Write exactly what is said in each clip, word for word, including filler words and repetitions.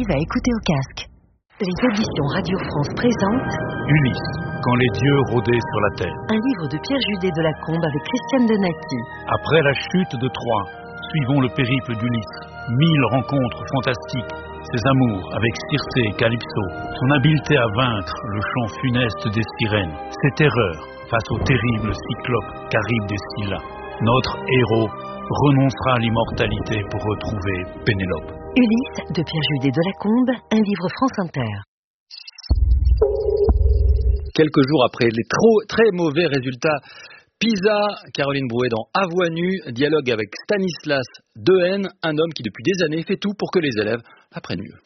à écouter au casque. Les éditions Radio France présentent Ulysse, quand les dieux rôdaient sur la terre. Un livre de Pierre Judet de Lacombe avec Christiane Donati. Après la chute de Troie, suivons le périple d'Ulysse. Mille rencontres fantastiques, ses amours avec Circé et Calypso, son habileté à vaincre le chant funeste des sirènes, ses terreurs face au terrible cyclope Charybde des Scylla. Notre héros renoncera à l'immortalité pour retrouver Pénélope. Ulysse de Pierre Judet de Lacombe, un livre France Inter. Quelques jours après les trop, très mauvais résultats PISA, Caroline Brouet dans À voix nue dialogue avec Stanislas Dehaene, un homme qui depuis des années fait tout pour que les élèves apprennent mieux.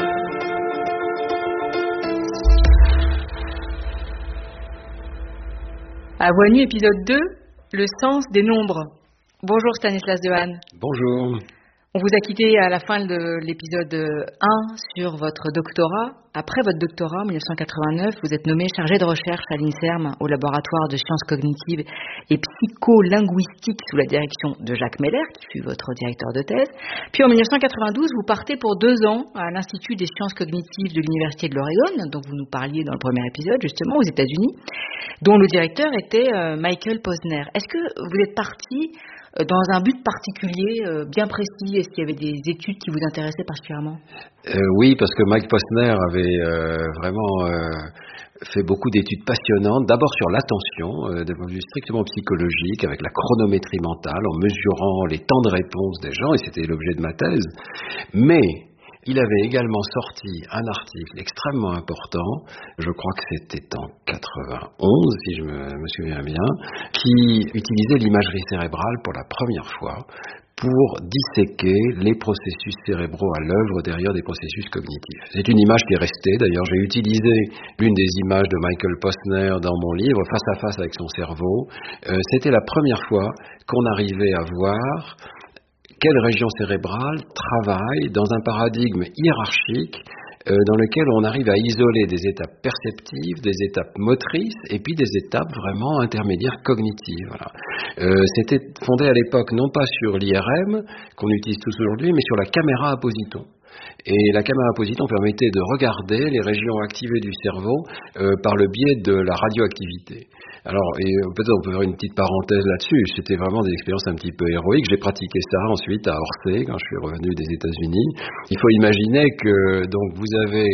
À voix nue, épisode deux, le sens des nombres. Bonjour Stanislas Dehaene. Bonjour. On vous a quitté à la fin de l'épisode un sur votre doctorat. Après votre doctorat en dix-neuf cent quatre-vingt-neuf, vous êtes nommé chargé de recherche à l'INSERM, au laboratoire de sciences cognitives et psycholinguistiques sous la direction de Jacques Meller, qui fut votre directeur de thèse. Puis en dix-neuf cent quatre-vingt-douze, vous partez pour deux ans à l'Institut des sciences cognitives de l'Université de l'Oregon, dont vous nous parliez dans le premier épisode, justement, aux États-Unis, dont le directeur était euh, Michael Posner. Est-ce que vous êtes parti dans un but particulier, euh, bien précis? Est-ce qu'il y avait des études qui vous intéressaient particulièrement? euh, Oui, parce que Mike Posner avait euh, vraiment euh, fait beaucoup d'études passionnantes, d'abord sur l'attention, euh, d'un point de vue strictement psychologique, avec la chronométrie mentale, en mesurant les temps de réponse des gens, et c'était l'objet de ma thèse. Mais il avait également sorti un article extrêmement important, je crois que c'était en quatre-vingt-onze, si je me, me souviens bien, qui utilisait l'imagerie cérébrale pour la première fois pour disséquer les processus cérébraux à l'œuvre derrière des processus cognitifs. C'est une image qui est restée, d'ailleurs j'ai utilisé l'une des images de Michael Posner dans mon livre, Face à face avec son cerveau. Euh, c'était la première fois qu'on arrivait à voir quelle région cérébrale travaille dans un paradigme hiérarchique euh, dans lequel on arrive à isoler des étapes perceptives, des étapes motrices et puis des étapes vraiment intermédiaires cognitives. Voilà. Euh, c'était fondé à l'époque non pas sur l'I R M qu'on utilise tous aujourd'hui, mais sur la caméra à positons. Et la caméra à positons permettait de regarder les régions activées du cerveau euh, par le biais de la radioactivité. Alors, et peut-être on peut faire une petite parenthèse là-dessus, c'était vraiment des expériences un petit peu héroïques. J'ai pratiqué ça ensuite à Orsay, quand je suis revenu des États-Unis. Il faut imaginer que donc vous avez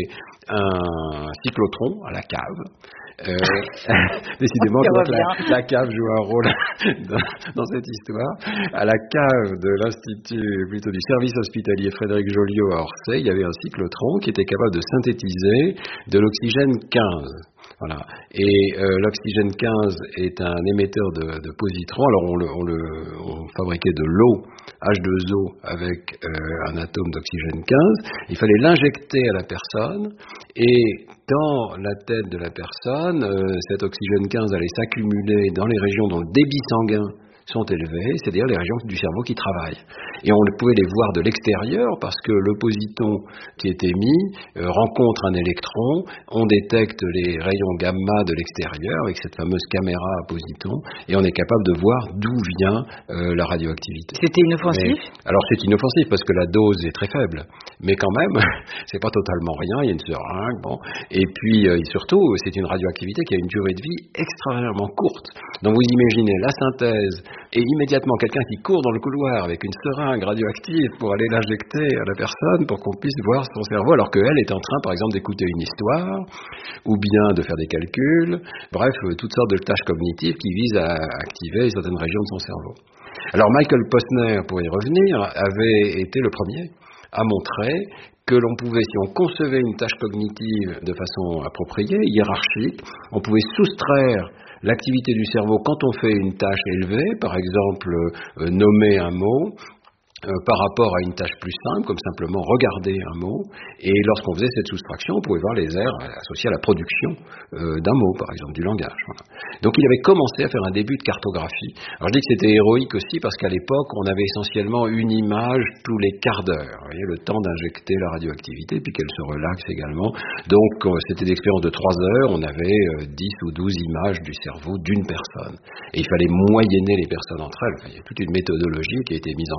un cyclotron à la cave. Euh, décidément, je crois que la, la cave joue un rôle dans, dans cette histoire. À la cave de l'Institut, plutôt du service hospitalier Frédéric Joliot à Orsay, il y avait un cyclotron qui était capable de synthétiser de l'oxygène quinze. Voilà. Et euh, l'oxygène quinze est un émetteur de, de positrons. Alors on, le, on, le, on fabriquait de l'eau, H deux O, avec euh, un atome d'oxygène quinze. Il fallait l'injecter à la personne et dans la tête de la personne, euh, cet oxygène quinze allait s'accumuler dans les régions dont le débit sanguin sont élevés, c'est-à-dire les régions du cerveau qui travaillent. Et on pouvait les voir de l'extérieur parce que le positon qui est émis euh, rencontre un électron, on détecte les rayons gamma de l'extérieur avec cette fameuse caméra à positons et on est capable de voir d'où vient euh, la radioactivité. C'était inoffensif? Mais, alors c'est inoffensif parce que la dose est très faible, mais quand même, c'est pas totalement rien, il y a une seringue, bon. Et puis euh, surtout, c'est une radioactivité qui a une durée de vie extraordinairement courte. Donc vous imaginez la synthèse et immédiatement quelqu'un qui court dans le couloir avec une seringue radioactive pour aller l'injecter à la personne pour qu'on puisse voir son cerveau alors qu'elle est en train par exemple d'écouter une histoire ou bien de faire des calculs, bref, toutes sortes de tâches cognitives qui visent à activer certaines régions de son cerveau. Alors Michael Posner, pour y revenir, avait été le premier à montrer que l'on pouvait, si on concevait une tâche cognitive de façon appropriée, hiérarchique, on pouvait soustraire l'activité du cerveau quand on fait une tâche élevée, par exemple euh, nommer un mot, Euh, par rapport à une tâche plus simple, comme simplement regarder un mot. Et lorsqu'on faisait cette soustraction, on pouvait voir les aires associées à la production euh, d'un mot, par exemple, du langage. Voilà. Donc il avait commencé à faire un début de cartographie. Alors je dis que c'était héroïque aussi parce qu'à l'époque, on avait essentiellement une image tous les quarts d'heure. Vous voyez, le temps d'injecter la radioactivité, puis qu'elle se relaxe également. Donc euh, c'était des expériences de trois heures, on avait euh, dix ou douze images du cerveau d'une personne. Et il fallait moyenner les personnes entre elles. Enfin, il y a toute une méthodologie qui a été mise en place à ce moment-là.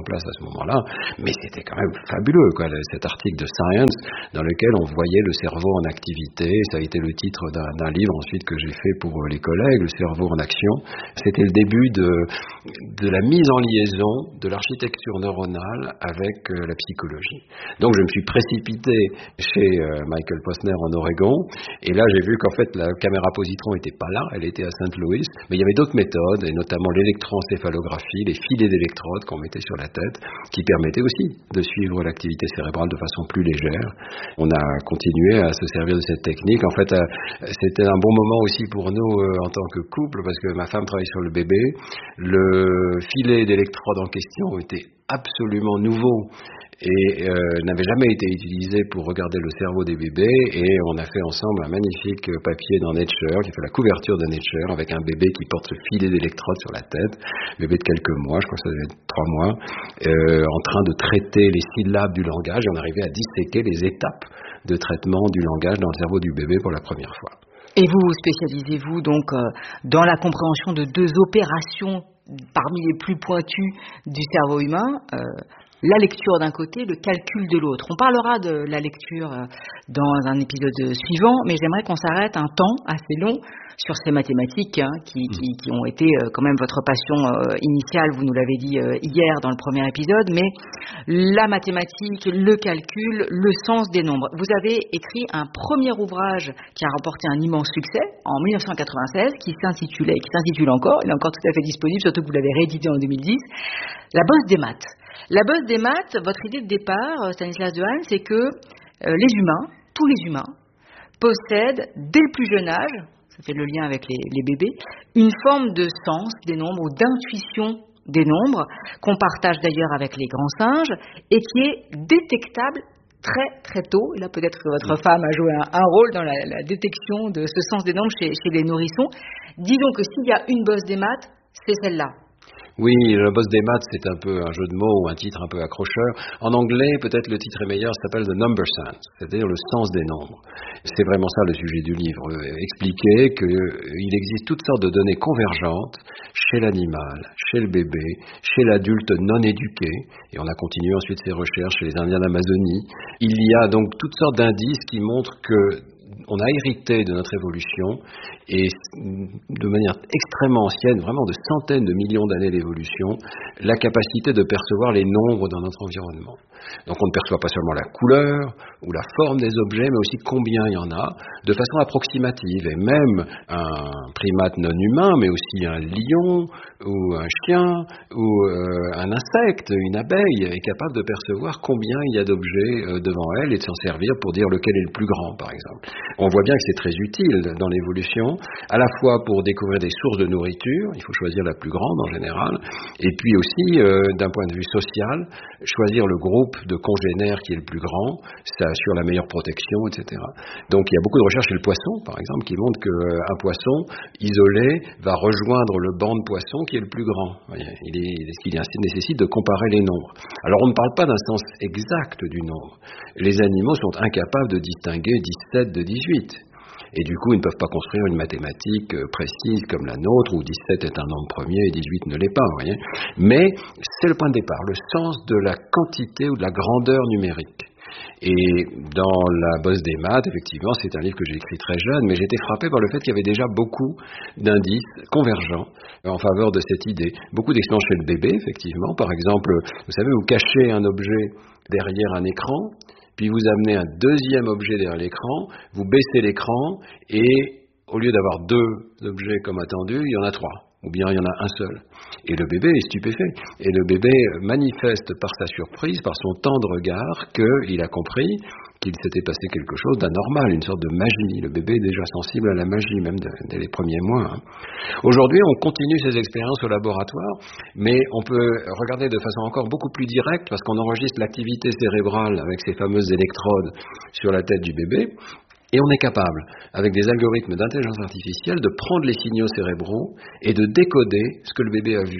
moment-là, mais c'était quand même fabuleux, quoi, cet article de Science dans lequel on voyait le cerveau en activité. Ça a été le titre d'un, d'un livre ensuite que j'ai fait pour les collègues, Le cerveau en action. C'était le début de, de la mise en liaison de l'architecture neuronale avec euh, la psychologie. Donc je me suis précipité chez euh, Michael Posner en Oregon, et là j'ai vu qu'en fait la caméra positron n'était pas là, elle était à Saint Louis, mais il y avait d'autres méthodes, et notamment l'électroencéphalographie, les filets d'électrodes qu'on mettait sur la tête, qui permettaient aussi de suivre l'activité cérébrale de façon plus légère. On a continué à se servir de cette technique. En fait, euh, c'était un bon moment aussi pour nous euh, en tant que couple, parce que ma femme travaille sur le bébé. Le filet d'électrodes en question était absolument nouveau et euh, n'avait jamais été utilisé pour regarder le cerveau des bébés, et on a fait ensemble un magnifique papier dans Nature qui fait la couverture de Nature avec un bébé qui porte ce filet d'électrodes sur la tête, bébé de quelques mois, je crois que ça devait être trois mois, euh, en train de traiter les syllabes du langage, et on arrivait à disséquer les étapes de traitement du langage dans le cerveau du bébé pour la première fois. Et vous vous spécialisez-vous donc euh, dans la compréhension de deux opérations parmi les plus pointues du cerveau humain, euh, la lecture d'un côté, le calcul de l'autre. On parlera de la lecture euh, dans un épisode suivant, mais j'aimerais qu'on s'arrête un temps assez long sur ces mathématiques hein, qui, qui, qui ont été euh, quand même votre passion euh, initiale, vous nous l'avez dit euh, hier dans le premier épisode, mais la mathématique, le calcul, le sens des nombres. Vous avez écrit un premier ouvrage qui a remporté un immense succès en dix-neuf cent quatre-vingt-seize, qui s'intitulait, qui s'intitule encore, il est encore tout à fait disponible, surtout que vous l'avez réédité en deux mille dix, La bosse des maths. La bosse des maths, votre idée de départ, Stanislas Dehaene, c'est que euh, les humains, tous les humains, possèdent dès le plus jeune âge, ça fait le lien avec les, les bébés, une forme de sens des nombres ou d'intuition des nombres, qu'on partage d'ailleurs avec les grands singes, et qui est détectable très très tôt. Là, peut-être que votre femme a joué un, un rôle dans la, la détection de ce sens des nombres chez, chez les nourrissons. Disons que s'il y a une bosse des maths, c'est celle-là. Oui, la bosse des maths, c'est un peu un jeu de mots ou un titre un peu accrocheur. En anglais, peut-être le titre est meilleur, ça s'appelle The Number Sense, c'est-à-dire le sens des nombres. C'est vraiment ça le sujet du livre, expliquer qu'il existe toutes sortes de données convergentes chez l'animal, chez le bébé, chez l'adulte non éduqué, et on a continué ensuite ces recherches chez les Indiens d'Amazonie. Il y a donc toutes sortes d'indices qui montrent que on a hérité de notre évolution, et de manière extrêmement ancienne, vraiment de centaines de millions d'années d'évolution, la capacité de percevoir les nombres dans notre environnement. Donc on ne perçoit pas seulement la couleur ou la forme des objets, mais aussi combien il y en a, de façon approximative. Et même un primate non humain, mais aussi un lion ou un chien ou euh, un insecte, une abeille, est capable de percevoir combien il y a d'objets euh, devant elle et de s'en servir pour dire lequel est le plus grand, par exemple. On voit bien que c'est très utile dans l'évolution, à la fois pour découvrir des sources de nourriture, il faut choisir la plus grande en général, et puis aussi, euh, d'un point de vue social, choisir le groupe de congénères qui est le plus grand, ça assure la meilleure protection, et cetera. Donc il y a beaucoup de recherches chez le poisson, par exemple, qui montrent qu'un poisson isolé va rejoindre le banc de poissons qui est le plus grand. Il, est, il nécessite de comparer les nombres. Alors on ne parle pas d'un sens exact du nombre. Les animaux sont incapables de distinguer dix-sept de dix-huit. Et du coup, ils ne peuvent pas construire une mathématique précise comme la nôtre, où dix-sept est un nombre premier et dix-huit ne l'est pas, vous voyez. Mais c'est le point de départ, le sens de la quantité ou de la grandeur numérique. Et dans La bosse des maths, effectivement, c'est un livre que j'ai écrit très jeune, mais j'ai été frappé par le fait qu'il y avait déjà beaucoup d'indices convergents en faveur de cette idée. Beaucoup d'expériences chez le bébé, effectivement. Par exemple, vous savez, vous cachez un objet derrière un écran, puis vous amenez un deuxième objet derrière l'écran, vous baissez l'écran, et au lieu d'avoir deux objets comme attendu, il y en a trois. Ou bien il y en a un seul. Et le bébé est stupéfait. Et le bébé manifeste par sa surprise, par son temps de regard, qu'il a compris qu'il s'était passé quelque chose d'anormal, une sorte de magie. Le bébé est déjà sensible à la magie, même dès les premiers mois. Aujourd'hui, on continue ces expériences au laboratoire, mais on peut regarder de façon encore beaucoup plus directe, parce qu'on enregistre l'activité cérébrale avec ces fameuses électrodes sur la tête du bébé. Et on est capable, avec des algorithmes d'intelligence artificielle, de prendre les signaux cérébraux et de décoder ce que le bébé a vu.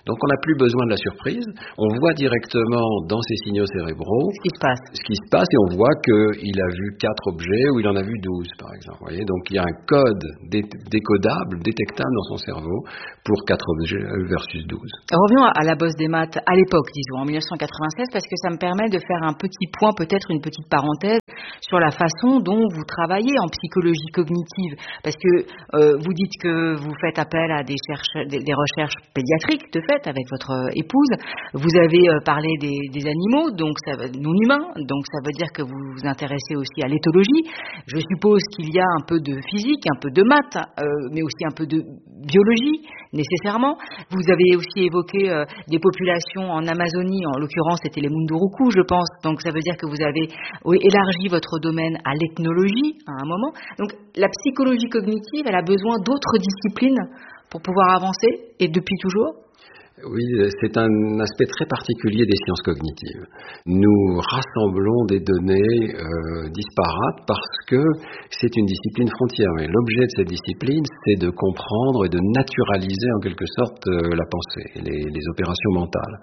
Donc on n'a plus besoin de la surprise, on voit directement dans ses signaux cérébraux ce qui se passe, ce qui se passe et on voit qu'il a vu quatre objets ou il en a vu douze par exemple. Vous voyez, donc il y a un code dé- décodable, détectable dans son cerveau pour quatre objets versus douze. Revenons à la bosse des maths à l'époque, disons, en dix-neuf cent quatre-vingt-seize, parce que ça me permet de faire un petit point, peut-être une petite parenthèse, sur la façon dont vous travaillez en psychologie cognitive. Parce que euh, vous dites que vous faites appel à des, cherche- des, des recherches pédiatriques, de fait, avec votre euh, épouse. Vous avez euh, parlé des, des animaux, donc ça, non humains, donc ça veut dire que vous vous intéressez aussi à l'éthologie. Je suppose qu'il y a un peu de physique, un peu de maths, euh, mais aussi un peu de biologie, nécessairement. Vous avez aussi évoqué euh, des populations en Amazonie, en l'occurrence c'était les Munduruku, je pense, donc ça veut dire que vous avez oui, élargi votre domaine à l'ethnologie à un moment. Donc la psychologie cognitive, elle a besoin d'autres disciplines pour pouvoir avancer, et depuis toujours? Oui, c'est un aspect très particulier des sciences cognitives. Nous rassemblons des données euh, disparates parce que c'est une discipline frontière. Mais l'objet de cette discipline, c'est de comprendre et de naturaliser en quelque sorte euh, la pensée, les, les opérations mentales.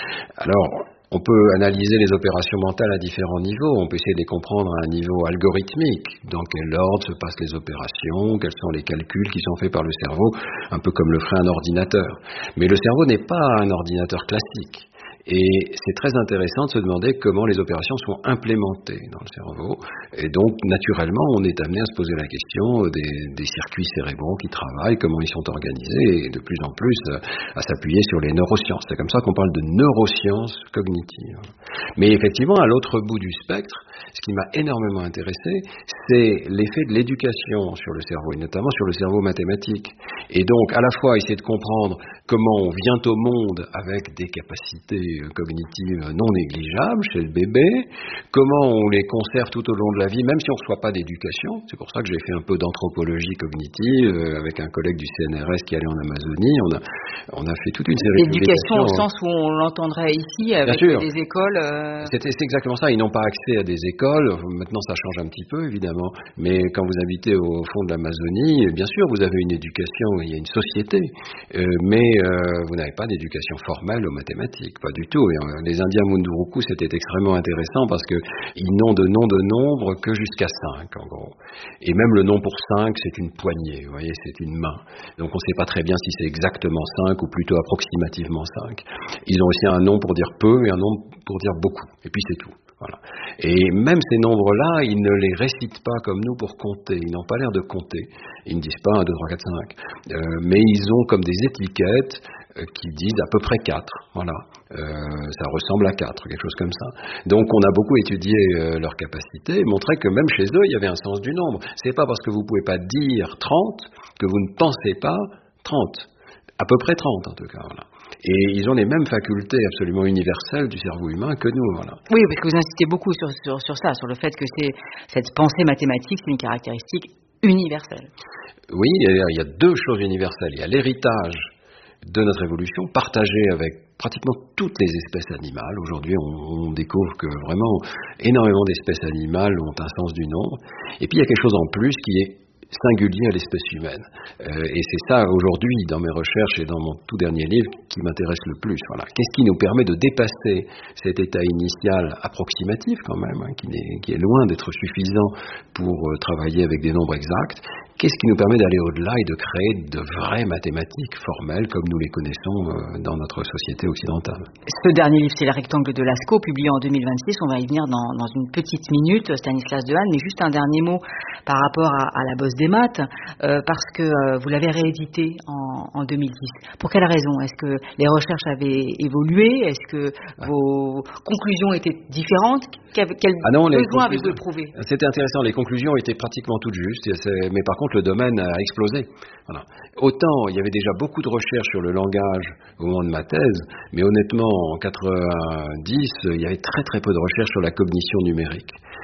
Alors, on peut analyser les opérations mentales à différents niveaux. On peut essayer de les comprendre à un niveau algorithmique. Dans quel ordre se passent les opérations, quels sont les calculs qui sont faits par le cerveau, un peu comme le ferait un ordinateur. Mais le cerveau n'est pas un ordinateur classique. Et c'est très intéressant de se demander comment les opérations sont implémentées dans le cerveau. Et donc, naturellement, on est amené à se poser la question des, des circuits cérébraux qui travaillent, comment ils sont organisés, et de plus en plus à s'appuyer sur les neurosciences. C'est comme ça qu'on parle de neurosciences cognitives. Mais effectivement, à l'autre bout du spectre, ce qui m'a énormément intéressé, c'est l'effet de l'éducation sur le cerveau, et notamment sur le cerveau mathématique. Et donc, à la fois essayer de comprendre comment on vient au monde avec des capacités cognitives non négligeables chez le bébé, comment on les conserve tout au long de la vie, même si on ne reçoit pas d'éducation. C'est pour ça que j'ai fait un peu d'anthropologie cognitive euh, avec un collègue du C N R S qui allait en Amazonie. On a, on a fait toute une série de l'éducation au sens où on l'entendrait ici avec des écoles. Euh... C'était, c'est exactement ça. Ils n'ont pas accès à des écoles. Maintenant, ça change un petit peu, évidemment. Mais quand vous habitez au fond de l'Amazonie, bien sûr, vous avez une éducation, il y a une société, euh, mais euh, vous n'avez pas d'éducation formelle aux mathématiques, pas du tout. Et, euh, les Indiens Munduruku, c'était extrêmement intéressant parce qu'ils n'ont de nom de nombre que jusqu'à cinq, en gros. Et même le nom pour cinq, c'est une poignée, vous voyez, c'est une main. Donc on ne sait pas très bien si c'est exactement cinq ou plutôt approximativement cinq. Ils ont aussi un nom pour dire peu et un nom pour dire beaucoup. Et puis c'est tout. Voilà. Et même ces nombres-là, ils ne les récitent pas comme nous pour compter. Ils n'ont pas l'air de compter. Ils ne disent pas un, deux, trois, quatre, cinq. Euh, mais ils ont comme des étiquettes euh, qui disent à peu près quatre. Voilà. Euh, ça ressemble à quatre, quelque chose comme ça. Donc on a beaucoup étudié euh, leurs capacités et montré que même chez eux, il y avait un sens du nombre. C'est pas parce que vous ne pouvez pas dire trente que vous ne pensez pas trente. À peu près trente en tout cas. Voilà. Et ils ont les mêmes facultés absolument universelles du cerveau humain que nous. Voilà. Oui, parce que vous insistez beaucoup sur, sur, sur ça, sur le fait que c'est, cette pensée mathématique, c'est une caractéristique universelle. Oui, il y a deux choses universelles. Il y a l'héritage de notre évolution, partagé avec pratiquement toutes les espèces animales. Aujourd'hui, on, on découvre que vraiment énormément d'espèces animales ont un sens du nombre. Et puis il y a quelque chose en plus qui est singulier à l'espèce humaine. Euh, et c'est ça, aujourd'hui, dans mes recherches et dans mon tout dernier livre, qui m'intéresse le plus. Voilà. Qu'est-ce qui nous permet de dépasser cet état initial approximatif, quand même, hein, qui, est, qui est loin d'être suffisant pour euh, travailler avec des nombres exacts. Qu'est-ce qui nous permet d'aller au-delà et de créer de vraies mathématiques formelles, comme nous les connaissons euh, dans notre société occidentale? Ce dernier livre, c'est Le rectangle de Lascaux, publié en deux mille vingt-six. On va y venir dans, dans une petite minute, Stanislas Dehaene. Mais juste un dernier mot par rapport à, à la bosse des maths, euh, parce que euh, vous l'avez réédité en, en deux mille dix. Pour quelle raison? Est-ce que les recherches avaient évolué? Est-ce que ouais. vos conclusions étaient différentes? Quel, quel ah non, besoin avez-vous de prouver? C'était intéressant. Les conclusions étaient pratiquement toutes justes, mais par contre, le domaine a explosé. Voilà. Autant, il y avait déjà beaucoup de recherches sur le langage au moment de ma thèse, mais honnêtement, en quatre-vingt-dix, il y avait très très peu de recherches sur la cognition numérique.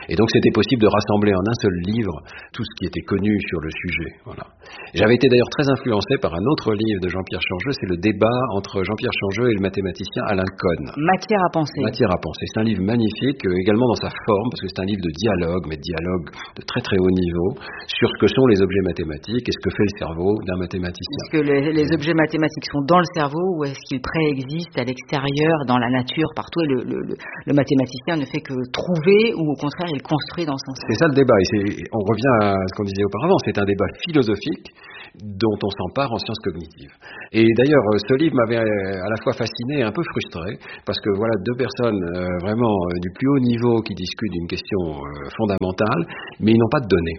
Et donc c'était possible de rassembler en un seul livre tout ce qui était connu sur le sujet. Voilà. J'avais été d'ailleurs très influencé par un autre livre de Jean-Pierre Changeux, c'est le débat entre Jean-Pierre Changeux et le mathématicien Alain Cohn. Matière à penser. Matière à penser. C'est un livre magnifique, euh, également dans sa forme, parce que c'est un livre de dialogue, mais de dialogue de très très haut niveau, sur ce que sont les objets mathématiques et ce que fait le cerveau d'un mathématicien. Est-ce que les, les objets mathématiques sont dans le cerveau ou est-ce qu'ils préexistent à l'extérieur, dans la nature, partout, et le, le, le, le mathématicien ne fait que trouver ou au contraire il construit dans son cerveau? C'est ça le débat, et c'est, on revient à ce qu'on disait auparavant, c'est un débat philosophique dont on s'empare en sciences cognitives. Et d'ailleurs, ce livre m'avait à la fois fasciné et un peu frustré, parce que voilà deux personnes euh, vraiment euh, du plus haut niveau qui discutent d'une question euh, fondamentale, mais ils n'ont pas de données.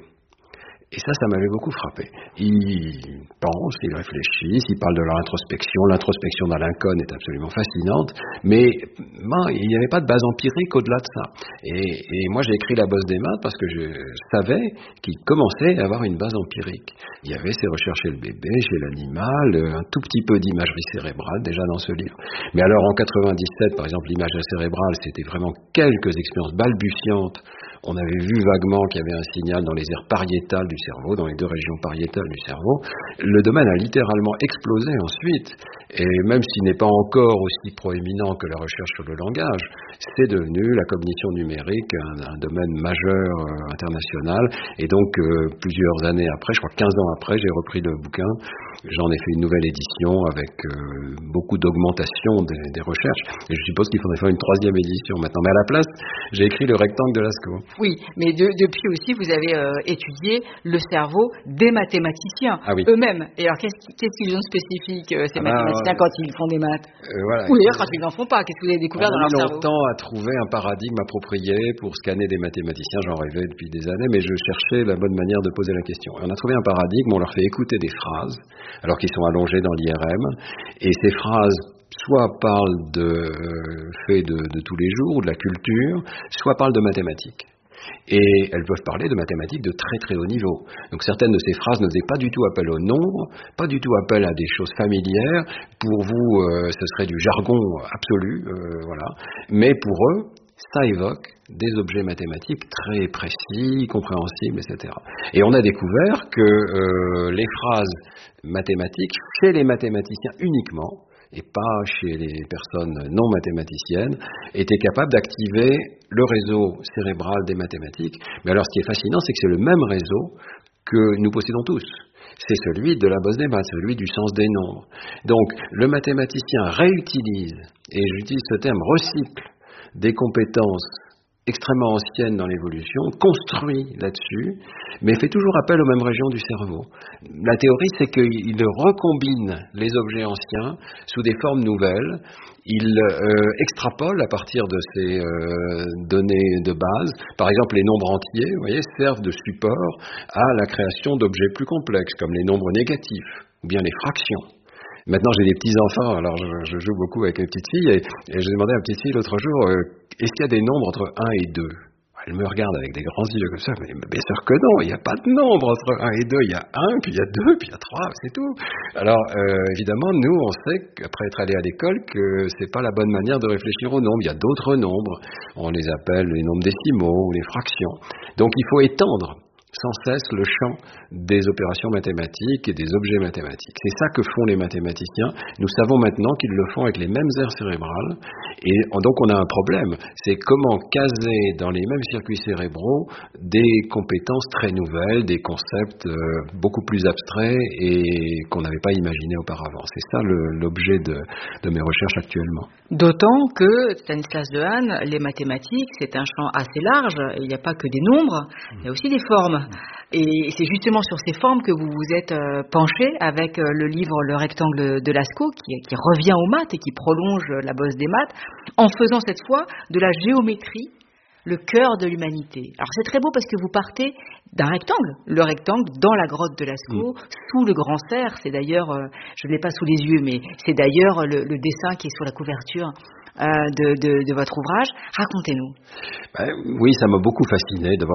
Et ça, ça m'avait beaucoup frappé. Ils pensent, ils réfléchissent, ils parlent de leur introspection. L'introspection d'Alain Cohn est absolument fascinante, mais ben, il n'y avait pas de base empirique au-delà de ça. Et, et moi, j'ai écrit La bosse des maths parce que je savais qu'il commençait à avoir une base empirique. Il y avait ces recherches chez le bébé, chez l'animal, un tout petit peu d'imagerie cérébrale déjà dans ce livre. Mais alors en quatre-vingt-dix-sept, par exemple, l'imagerie cérébrale, c'était vraiment quelques expériences balbutiantes. On avait vu vaguement qu'il y avait un signal dans les aires pariétales du cerveau, dans les deux régions pariétales du cerveau. Le domaine a littéralement explosé ensuite, et même s'il n'est pas encore aussi proéminent que la recherche sur le langage, c'est devenu la cognition numérique un, un domaine majeur euh, international. Et donc, euh, plusieurs années après, je crois quinze ans après, j'ai repris le bouquin. J'en ai fait une nouvelle édition avec euh, beaucoup d'augmentation des, des recherches. Et je suppose qu'il faudrait faire une troisième édition maintenant. Mais à la place, j'ai écrit le rectangle de Lascaux. Oui, mais de, depuis aussi, vous avez euh, étudié le cerveau des mathématiciens ah oui. eux-mêmes. Et alors, qu'est-ce, qu'est-ce qu'ils ont de spécifique, euh, ces ah mathématiciens, bah, quand ils font des maths euh, voilà. Ou d'ailleurs, quand ils n'en font pas, qu'est-ce que vous avez découvert on dans leur cerveau? On a mis longtemps à trouver un paradigme approprié pour scanner des mathématiciens. J'en rêvais depuis des années, mais je cherchais la bonne manière de poser la question. Et on a trouvé un paradigme, on leur fait écouter des phrases, alors qu'ils sont allongés dans l'I R M, et ces phrases soit parlent de euh, faits de, de tous les jours, de la culture, soit parlent de mathématiques. Et elles peuvent parler de mathématiques de très très haut niveau. Donc certaines de ces phrases ne faisaient pas du tout appel au nombre, pas du tout appel à des choses familières. Pour vous, euh, ce serait du jargon absolu, euh, voilà. Mais pour eux, ça évoque des objets mathématiques très précis, compréhensibles, et cetera. Et on a découvert que euh, les phrases mathématiques, chez les mathématiciens uniquement, et pas chez les personnes non mathématiciennes, étaient capables d'activer le réseau cérébral des mathématiques. Mais alors, ce qui est fascinant, c'est que c'est le même réseau que nous possédons tous. C'est celui de la bosse des maths, celui du sens des nombres. Donc, le mathématicien réutilise, et j'utilise ce terme, recycle, des compétences extrêmement anciennes dans l'évolution, construit là-dessus, mais fait toujours appel aux mêmes régions du cerveau. La théorie, c'est qu'il recombine les objets anciens sous des formes nouvelles, il euh, extrapole à partir de ces euh, données de base. Par exemple, les nombres entiers, vous voyez, servent de support à la création d'objets plus complexes, comme les nombres négatifs, ou bien les fractions. Maintenant, j'ai des petits-enfants, alors je, je joue beaucoup avec mes petites filles, et, et j'ai demandé à ma petite fille l'autre jour, euh, est-ce qu'il y a des nombres entre un et deux? Elle me regarde avec des grands yeux comme ça, mais bien sûr que non, il n'y a pas de nombre entre un et deux, il y a un, puis il y a deux, puis il y a trois, c'est tout. Alors, euh, évidemment, nous, on sait qu'après être allé à l'école, que c'est pas la bonne manière de réfléchir aux nombres, il y a d'autres nombres, on les appelle les nombres décimaux ou les fractions. Donc, il faut étendre sans cesse le champ des opérations mathématiques et des objets mathématiques. C'est ça que font les mathématiciens. Nous savons maintenant qu'ils le font avec les mêmes aires cérébrales. Et donc on a un problème. C'est comment caser dans les mêmes circuits cérébraux des compétences très nouvelles, des concepts euh, beaucoup plus abstraits et qu'on n'avait pas imaginés auparavant. C'est ça le, l'objet de, de mes recherches actuellement. D'autant que, Stanislas Dehaene, les mathématiques, c'est un champ assez large. Il n'y a pas que des nombres, il y a aussi des formes. Et c'est justement sur ces formes que vous vous êtes euh, penché avec euh, le livre Le rectangle de Lascaux, qui, qui revient aux maths et qui prolonge la bosse des maths, en faisant cette fois de la géométrie le cœur de l'humanité. Alors c'est très beau parce que vous partez d'un rectangle, le rectangle dans la grotte de Lascaux, mmh. sous le grand cerf. C'est d'ailleurs, euh, je ne l'ai pas sous les yeux, mais c'est d'ailleurs le, le dessin qui est sur la couverture Euh, de, de, de votre ouvrage. Racontez-nous. Ben, oui, ça m'a beaucoup fasciné. D'abord,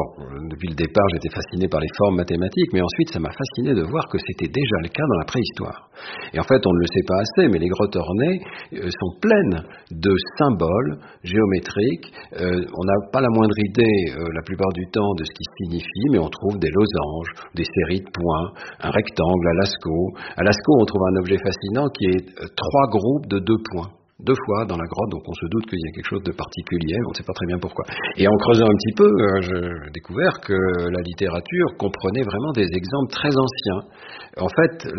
depuis le départ, j'étais fasciné par les formes mathématiques, mais ensuite, ça m'a fasciné de voir que c'était déjà le cas dans la préhistoire. Et en fait, on ne le sait pas assez, mais les grottes ornées euh, sont pleines de symboles géométriques. Euh, on n'a pas la moindre idée, euh, la plupart du temps, de ce qui signifie, mais on trouve des losanges, des séries de points, un rectangle à Lascaux. À Lascaux, on trouve un objet fascinant qui est euh, trois groupes de deux points. Deux fois dans la grotte, donc on se doute qu'il y a quelque chose de particulier, on ne sait pas très bien pourquoi. Et en creusant un petit peu, euh, j'ai découvert que la littérature comprenait vraiment des exemples très anciens. En fait,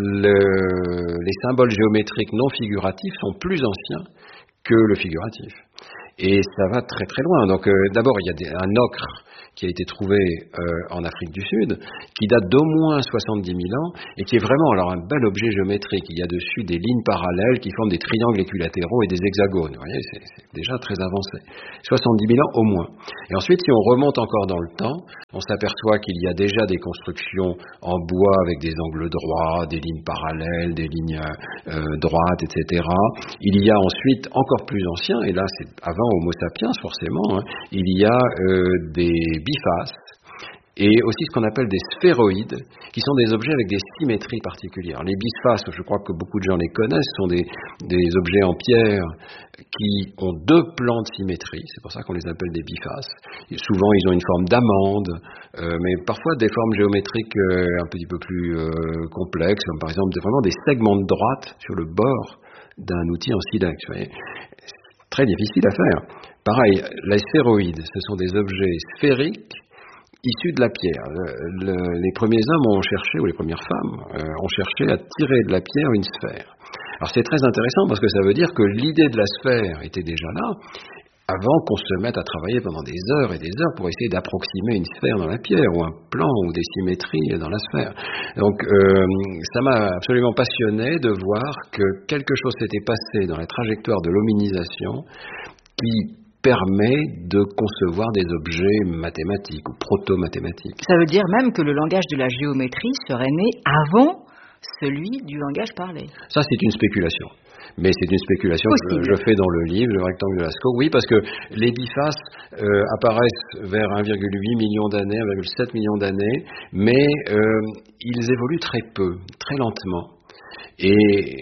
le, les symboles géométriques non figuratifs sont plus anciens que le figuratif. Et ça va très très loin. Donc euh, d'abord, il y a des, un ocre qui a été trouvé euh, en Afrique du Sud, qui date d'au moins soixante-dix mille ans, et qui est vraiment alors un bel objet géométrique. Il y a dessus des lignes parallèles qui forment des triangles équilatéraux et des hexagones. Vous voyez, c'est, c'est déjà très avancé. soixante-dix mille ans au moins. Et ensuite, si on remonte encore dans le temps, on s'aperçoit qu'il y a déjà des constructions en bois avec des angles droits, des lignes parallèles, des lignes euh, droites, et cetera. Il y a ensuite, encore plus ancien, et là c'est avant Homo sapiens forcément, hein, il y a euh, des bifaces et aussi ce qu'on appelle des sphéroïdes, qui sont des objets avec des symétries particulières. Les bifaces, je crois que beaucoup de gens les connaissent, sont des, des objets en pierre qui ont deux plans de symétrie, c'est pour ça qu'on les appelle des bifaces. Et souvent ils ont une forme d'amande, euh, mais parfois des formes géométriques euh, un petit peu plus euh, complexes, comme par exemple vraiment des segments de droite sur le bord d'un outil en silex. Vous voyez, très difficile à faire. Pareil, les sphéroïdes, ce sont des objets sphériques issus de la pierre. Le, le, les premiers hommes ont cherché, ou les premières femmes, euh, ont cherché à tirer de la pierre une sphère. Alors c'est très intéressant parce que ça veut dire que l'idée de la sphère était déjà là, avant qu'on se mette à travailler pendant des heures et des heures pour essayer d'approximer une sphère dans la pierre, ou un plan, ou des symétries dans la sphère. Donc euh, ça m'a absolument passionné de voir que quelque chose s'était passé dans la trajectoire de l'hominisation qui permet de concevoir des objets mathématiques ou proto-mathématiques. Ça veut dire même que le langage de la géométrie serait né avant celui du langage parlé. Ça, c'est une spéculation. Mais c'est une spéculation Possible. que je fais dans le livre, le rectangle de Lascaux. Oui, parce que les bifaces euh, apparaissent vers un virgule huit million d'années, un virgule sept million d'années, mais euh, ils évoluent très peu, très lentement. Et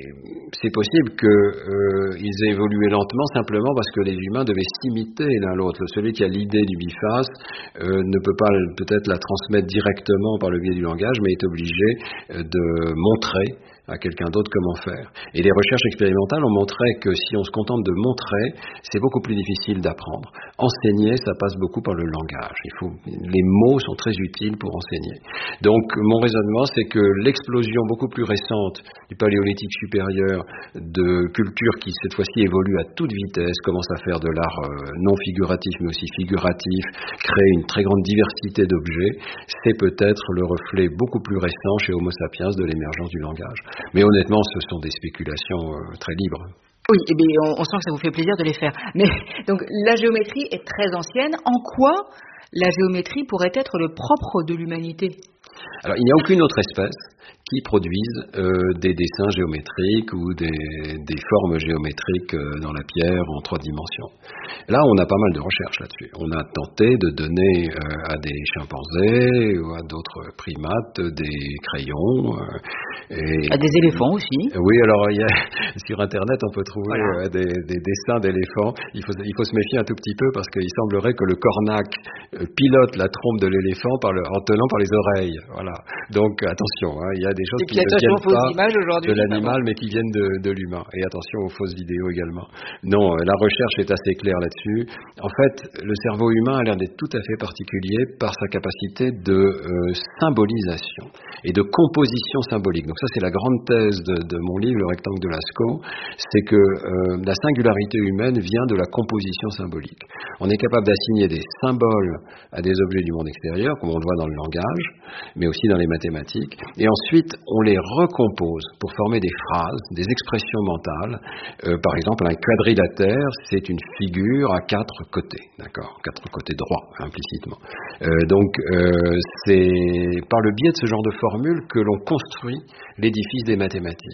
c'est possible qu'ils euh, aient évolué lentement simplement parce que les humains devaient s'imiter l'un l'autre. Celui qui a l'idée du biface euh, ne peut pas peut-être la transmettre directement par le biais du langage, mais est obligé euh, de montrer à quelqu'un d'autre comment faire. Et les recherches expérimentales ont montré que si on se contente de montrer, c'est beaucoup plus difficile d'apprendre. Enseigner, ça passe beaucoup par le langage. Il faut, les mots sont très utiles pour enseigner. Donc mon raisonnement, c'est que l'explosion beaucoup plus récente du paléolithique supérieur, de cultures qui cette fois-ci évoluent à toute vitesse, commencent à faire de l'art euh, non figuratif mais aussi figuratif, créer une très grande diversité d'objets, c'est peut-être le reflet beaucoup plus récent chez Homo sapiens de l'émergence du langage. Mais honnêtement, ce sont des spéculations euh, très libres. Oui, eh bien, on, on sent que ça vous fait plaisir de les faire. Mais donc, la géométrie est très ancienne. En quoi la géométrie pourrait être le propre de l'humanité ? Alors, il n'y a aucune autre espèce qui produisent euh, des dessins géométriques ou des, des formes géométriques euh, dans la pierre en trois dimensions. Là, on a pas mal de recherches là-dessus. On a tenté de donner euh, à des chimpanzés ou à d'autres primates des crayons. Euh, et, à des éléphants aussi. Oui, alors il y a, sur Internet, on peut trouver voilà. euh, des, des dessins d'éléphants. Il faut, il faut se méfier un tout petit peu parce qu'il semblerait que le cornac euh, pilote la trompe de l'éléphant par le, en tenant par les oreilles. Voilà. Donc attention, hein, il y a des choses qui ne viennent pas de l'animal mais qui viennent de, de l'humain. Et attention aux fausses vidéos également. Non, la recherche est assez claire là-dessus. En fait, le cerveau humain a l'air d'être tout à fait particulier par sa capacité de euh, symbolisation et de composition symbolique. Donc ça, c'est la grande thèse de, de mon livre, Le rectangle de Lascaux, c'est que euh, la singularité humaine vient de la composition symbolique. On est capable d'assigner des symboles à des objets du monde extérieur, comme on le voit dans le langage, mais aussi dans les mathématiques, et ensuite on les recompose pour former des phrases, des expressions mentales. Euh, par exemple, un quadrilatère, c'est une figure à quatre côtés, d'accord, quatre côtés droits, implicitement. Euh, donc, euh, c'est par le biais de ce genre de formule que l'on construit l'édifice des mathématiques.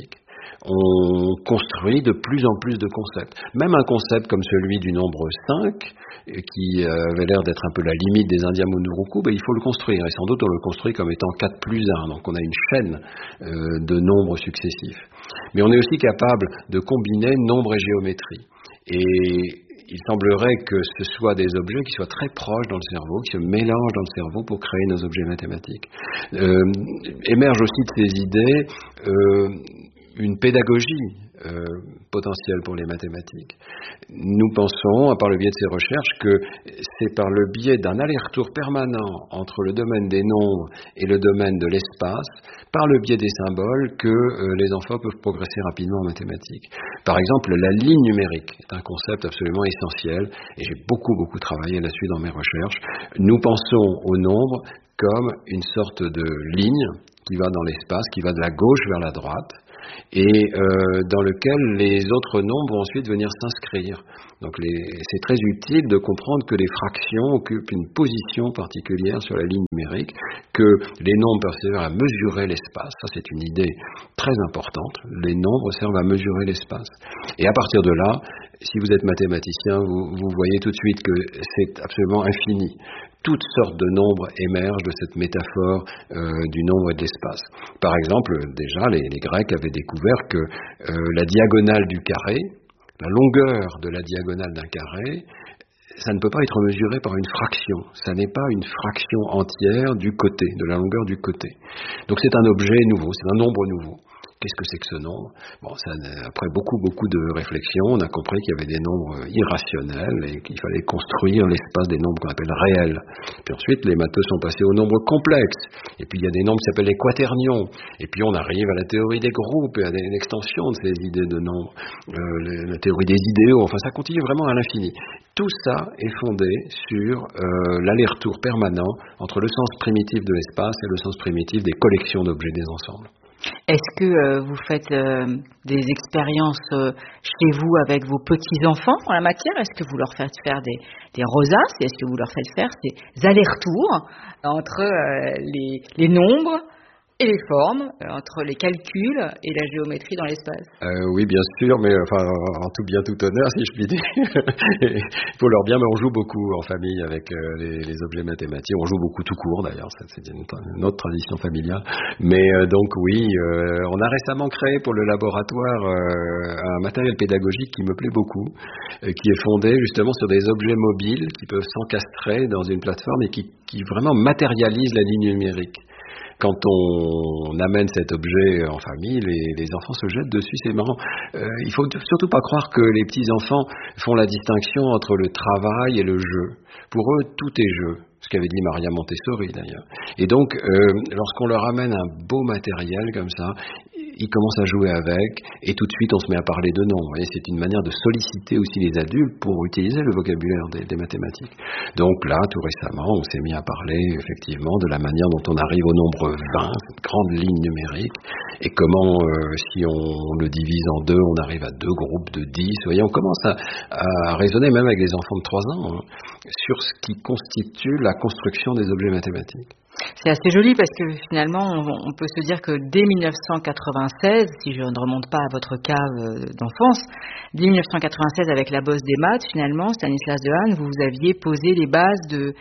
on construit de plus en plus de concepts. Même un concept comme celui du nombre cinq, qui avait l'air d'être un peu la limite des Indiens Munduruku, ben, il faut le construire. Et sans doute on le construit comme étant quatre plus un. Donc on a une chaîne euh, de nombres successifs. Mais on est aussi capable de combiner nombre et géométrie. Et il semblerait que ce soit des objets qui soient très proches dans le cerveau, qui se mélangent dans le cerveau pour créer nos objets mathématiques. Euh, émerge aussi de ces idées euh, une pédagogie euh, potentielle pour les mathématiques. Nous pensons, à part le biais de ces recherches, que c'est par le biais d'un aller-retour permanent entre le domaine des nombres et le domaine de l'espace, par le biais des symboles, que euh, les enfants peuvent progresser rapidement en mathématiques. Par exemple, la ligne numérique est un concept absolument essentiel, et j'ai beaucoup, beaucoup travaillé là-dessus dans mes recherches. Nous pensons au nombre comme une sorte de ligne qui va dans l'espace, qui va de la gauche vers la droite, et euh, dans lequel les autres nombres vont ensuite venir s'inscrire. Donc les, c'est très utile de comprendre que les fractions occupent une position particulière sur la ligne numérique, que les nombres peuvent servir à mesurer l'espace. Ça, c'est une idée très importante. Les nombres servent à mesurer l'espace. Et à partir de là, si vous êtes mathématicien, vous, vous voyez tout de suite que c'est absolument infini. Toutes sortes de nombres émergent de cette métaphore euh, du nombre et de l'espace. Par exemple, déjà, les, les Grecs avaient découvert que euh, la diagonale du carré, la longueur de la diagonale d'un carré, ça ne peut pas être mesuré par une fraction. Ça n'est pas une fraction entière du côté, de la longueur du côté. Donc c'est un objet nouveau, c'est un nombre nouveau. Qu'est-ce que c'est que ce nombre? Bon, ça, après beaucoup, beaucoup de réflexions, on a compris qu'il y avait des nombres irrationnels et qu'il fallait construire l'espace des nombres qu'on appelle réels. Puis ensuite, les matheux sont passés aux nombres complexes. Et puis il y a des nombres qui s'appellent les quaternions. Et puis on arrive à la théorie des groupes et à une extension de ces idées de nombres. Euh, la théorie des idéaux, enfin ça continue vraiment à l'infini. Tout ça est fondé sur euh, l'aller-retour permanent entre le sens primitif de l'espace et le sens primitif des collections d'objets des ensembles. Est-ce que euh, vous faites euh, des expériences euh, chez vous avec vos petits-enfants en la matière? Est-ce que vous leur faites faire des, des rosaces? Est-ce que vous leur faites faire des allers-retours entre euh, les, les nombres et les formes, euh, entre les calculs et la géométrie dans l'espace? euh, Oui, bien sûr, mais enfin, en tout bien, tout honneur, si je puis dire. Il faut leur bien, mais on joue beaucoup en famille avec euh, les, les objets mathématiques. On joue beaucoup tout court, d'ailleurs, ça, c'est une, une autre tradition familiale. Mais euh, donc, oui, euh, on a récemment créé pour le laboratoire euh, un matériel pédagogique qui me plaît beaucoup, euh, qui est fondé justement sur des objets mobiles qui peuvent s'encastrer dans une plateforme et qui, qui vraiment matérialisent la ligne numérique. Quand on amène cet objet en famille, les, les enfants se jettent dessus, c'est marrant. Euh, il faut surtout pas croire que les petits-enfants font la distinction entre le travail et le jeu. Pour eux, tout est jeu, ce qu'avait dit Maria Montessori d'ailleurs. Et donc, euh, lorsqu'on leur amène un beau matériel comme ça, ils commencent à jouer avec, et tout de suite on se met à parler de nombres. Et c'est une manière de solliciter aussi les adultes pour utiliser le vocabulaire des, des mathématiques. Donc là, tout récemment, on s'est mis à parler effectivement de la manière dont on arrive au nombre vingt, cette grande ligne numérique, et comment, euh, si on le divise en deux, on arrive à deux groupes de dix. Vous voyez, on commence à, à raisonner, même avec les enfants de trois ans, hein, sur ce qui constitue la construction des objets mathématiques. C'est assez joli parce que finalement, on, on peut se dire que dès mille neuf cent quatre-vingt-seize, si je ne remonte pas à votre cave d'enfance, dès mille neuf cent quatre-vingt-seize avec la bosse des maths, finalement, Stanislas Dehaene, vous aviez posé les bases de...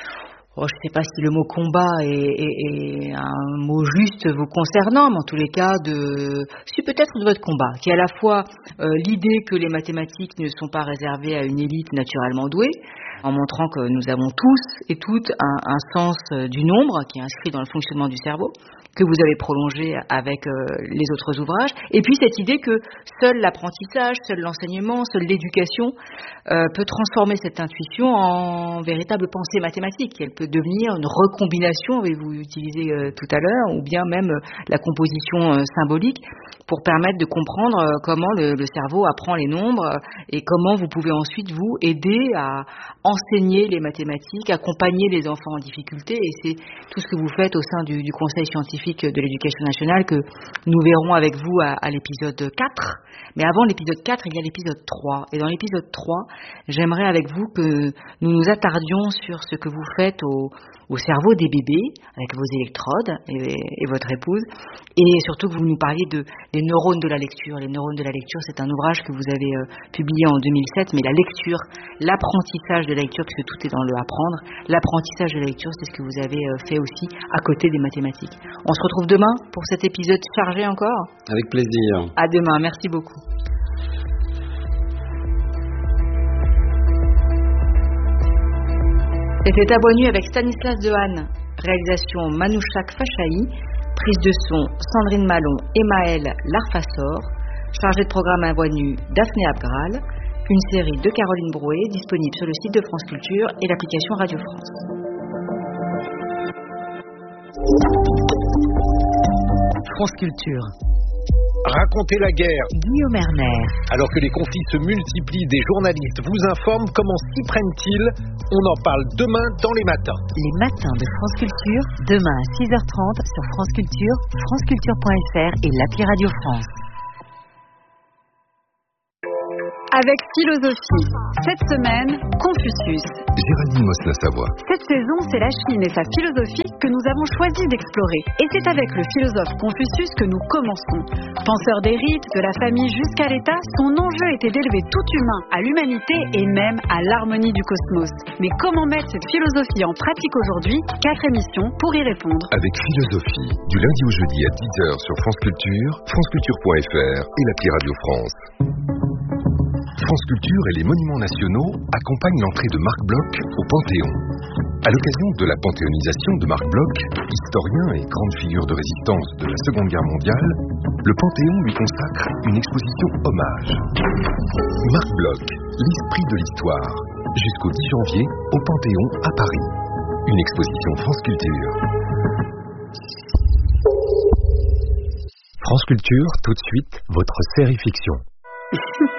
Oh, je ne sais pas si le mot combat est, est, est un mot juste vous concernant, mais en tous les cas, de, c'est peut-être de votre combat, qui est à la fois euh, l'idée que les mathématiques ne sont pas réservées à une élite naturellement douée, en montrant que nous avons tous et toutes un, un sens du nombre qui est inscrit dans le fonctionnement du cerveau, que vous avez prolongé avec euh, les autres ouvrages, et puis cette idée que seul l'apprentissage, seul l'enseignement, seule l'éducation euh, peut transformer cette intuition en véritable pensée mathématique. Elle peut devenir une recombination, avez-vous utilisé euh, tout à l'heure, ou bien même euh, la composition euh, symbolique, pour permettre de comprendre euh, comment le, le cerveau apprend les nombres euh, et comment vous pouvez ensuite vous aider à enseigner les mathématiques, accompagner les enfants en difficulté, et c'est tout ce que vous faites au sein du, du Conseil scientifique de l'Éducation nationale que nous verrons avec vous à, à l'épisode quatre. Mais avant l'épisode quatre, il y a l'épisode trois. Et dans l'épisode trois, j'aimerais avec vous que nous nous attardions sur ce que vous faites au, au cerveau des bébés avec vos électrodes et, et votre épouse, et surtout que vous nous parliez de, des neurones de la lecture. Les neurones de la lecture, c'est un ouvrage que vous avez euh, publié en deux mille sept, mais la lecture, l'apprentissage de la lecture, puisque tout est dans le apprendre, l'apprentissage de la lecture, c'est ce que vous avez euh, fait aussi à côté des mathématiques. On se retrouve demain pour cet épisode chargé encore. Avec plaisir. À demain, merci beaucoup. C'était À Voix Nue avec Stanislas Dehaene, réalisation Manouchak Fachaï, prise de son Sandrine Malon et Maëlle Larfassor, chargé de programme À Voix Nue Daphné Abgral, une série de Caroline Brouet disponible sur le site de France Culture et l'application Radio France. France Culture. Racontez la guerre. Guillaume Erner. Alors que les conflits se multiplient, des journalistes vous informent. Comment s'y prennent-ils? On en parle demain dans les matins. Les matins de France Culture, demain à six heures trente sur France Culture, franceculture point f r et l'appli Radio France. Avec philosophie. Cette semaine, Confucius. Géraldine Mosna-Savoie. Cette saison, c'est la Chine et sa philosophie que nous avons choisi d'explorer. Et c'est avec le philosophe Confucius que nous commençons. Penseur des rites, de la famille jusqu'à l'État, son enjeu était d'élever tout humain à l'humanité et même à l'harmonie du cosmos. Mais comment mettre cette philosophie en pratique aujourd'hui? Quatre émissions pour y répondre. Avec philosophie, du lundi au jeudi à dix heures sur France Culture, franceculture point f r et l'appli Radio France. France Culture et les monuments nationaux accompagnent l'entrée de Marc Bloch au Panthéon. À l'occasion de la panthéonisation de Marc Bloch, historien et grande figure de résistance de la Seconde Guerre mondiale, le Panthéon lui consacre une exposition hommage. Marc Bloch, l'esprit de l'histoire, jusqu'au dix janvier au Panthéon à Paris. Une exposition France Culture. France Culture, tout de suite, votre série fiction.